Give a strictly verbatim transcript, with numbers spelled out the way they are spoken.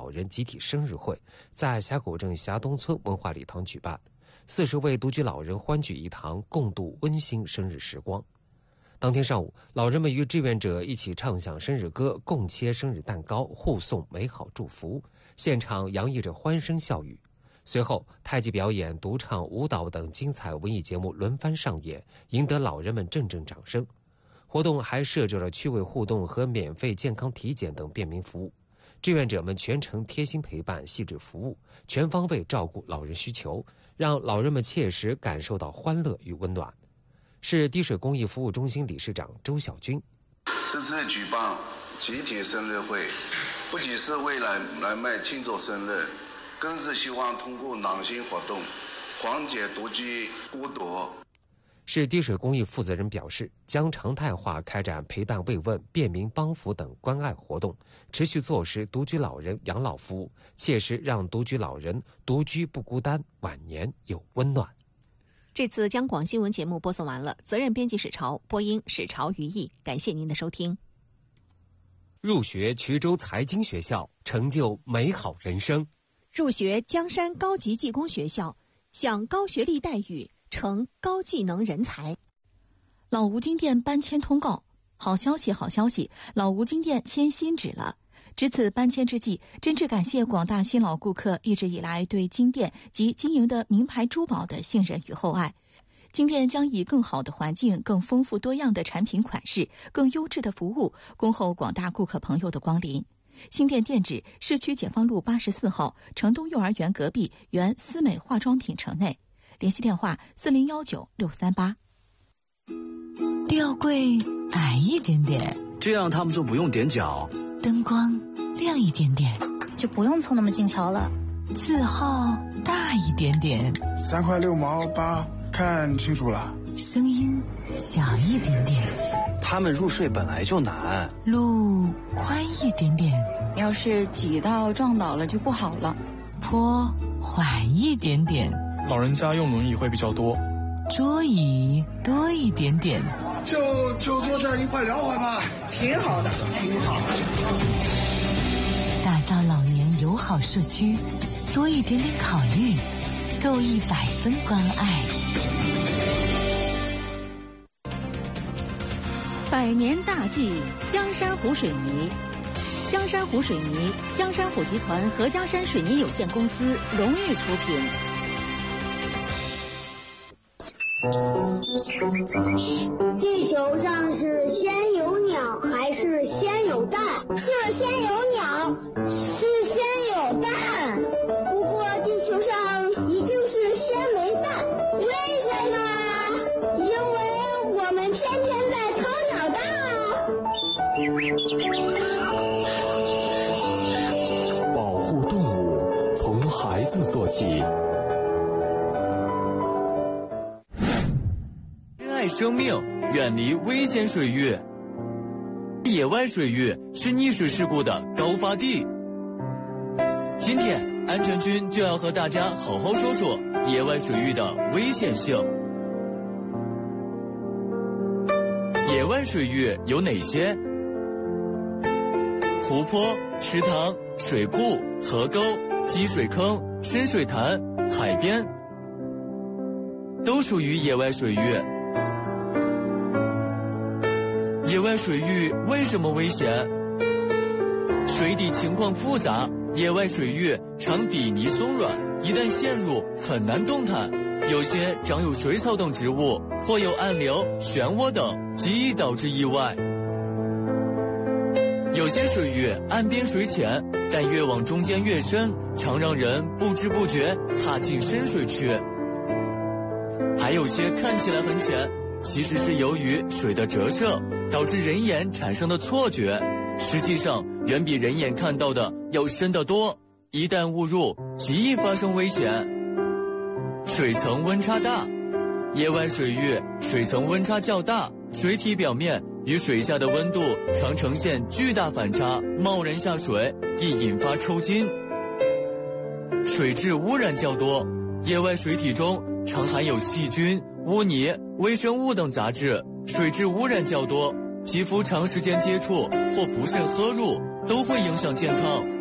老人集体生日会在峡谷镇峡东村文化礼堂举办，四十位独居老人欢聚一堂，共度温馨生日时光。当天上午，老人们与志愿者一起唱响生日歌，共切生日蛋糕，互送美好祝福，现场洋溢着欢声笑语。随后，太极表演、独唱、舞蹈等精彩文艺节目轮番上演，赢得老人们阵阵掌声。活动还设置了趣味互动和免费健康体检等便民服务，志愿者们全程贴心陪伴、细致服务，全方位照顾老人需求，让老人们切实感受到欢乐与温暖。市滴水公益服务中心理事长周小军： 这次举办集体生日会，不仅是为了人们庆祝生日，更是希望通过暖心活动缓解独居孤独。 市滴水公益负责人表示，将常态化开展陪伴慰问、便民帮扶等关爱活动，持续做实独居老人养老服务，切实让独居老人独居不孤单，晚年有温暖。 这次央广新闻节目播送完了，责任编辑史潮，播音史潮于毅，感谢您的收听。 入学衢州财经学校，成就美好人生； 入学江山高级技工学校，享高学历待遇，成高技能人才。 老吴金店搬迁通告，好消息好消息，老吴金店迁新址了。值此搬迁之际，真挚感谢广大新老顾客一直以来对金店及经营的名牌珠宝的信任与厚爱。金店将以更好的环境、更丰富多样的产品款式、更优质的服务，恭候广大顾客朋友的光临。新店店址：市区解放路八十四号城东幼儿园隔壁原思美化妆品城内。联系电话：四零幺九六三八。 吊柜矮一点点， 这样他们就不用踮脚。 灯光亮一点点， 就不用凑那么近瞧了。 字号大一点点， 三块六毛八，看清楚了。 声音小一点点， 他们入睡本来就难。 路宽一点点， 要是挤到撞倒了就不好了。 坡缓一点点， 老人家用轮椅会比较多。 桌椅多一点点， 就就坐这儿一块聊会吧，挺好的，挺好。 打造老年友好社区，多一点点考虑，够一百分关爱。 百年大计，江山湖水泥。江山湖水泥，江山湖集团合江山水泥有限公司荣誉出品。 地球上是先有鸟还是先有蛋？是先有鸟，是先有蛋。不过地球上一定是先没蛋，为什么？因为我们天天在掏鸟蛋啊！保护动物，从孩子做起。 爱生命，远离危险水域。野外水域是溺水事故的高发地。今天，安全军就要和大家好好说说野外水域的危险性。野外水域有哪些？湖泊、池塘、水库、河沟、积水坑、深水潭、海边，都属于野外水域。野外水域为什么危险？水底情况复杂，野外水域常底泥松软，一旦陷入很难动弹，有些长有水草等植物，或有暗流、漩涡等，极易导致意外。有些水域岸边水浅，但越往中间越深，常让人不知不觉踏进深水区。还有些看起来很浅，其实是由于水的折射导致人眼产生的错觉，实际上远比人眼看到的要深得多，一旦误入，极易发生危险。水层温差大，野外水域水层温差较大，水体表面与水下的温度常呈现巨大反差，贸然下水易引发抽筋。水质污染较多，野外水体中常含有细菌、污泥、微生物等杂质，水质污染较多，皮肤长时间接触或不慎喝入都会影响健康。